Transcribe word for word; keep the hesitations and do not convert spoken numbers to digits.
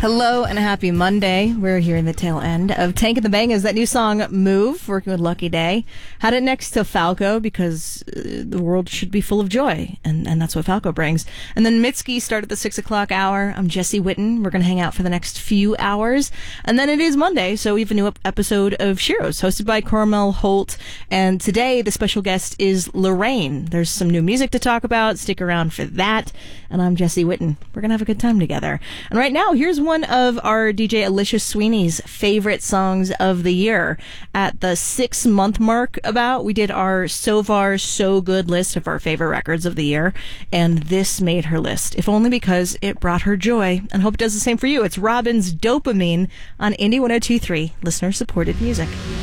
Hello and happy Monday. We're here in the tail end of Tank and the Bangas. That new song, Move, working with Lucky Day. Had it next to Falco because uh, the world should be full of joy, and, and that's what Falco brings. And then Mitski started the six o'clock hour. I'm Jesse Witten. We're going to hang out for the next few hours. And then it is Monday, so we have a new episode of Shiros, hosted by Carmel Holt. And today, the special guest is Lorraine. There's some new music to talk about. Stick around for that. And I'm Jesse Witten. We're going to have a good time together. And right now, here's one One of our D J Alicia Sweeney's favorite songs of the year. At the six month mark about, we did our So Far So Good list of our favorite records of the year, and this made her list, if only because it brought her joy, and hope it does the same for you. It's Robyn's Dopamine on Indie one oh two point three, listener supported music.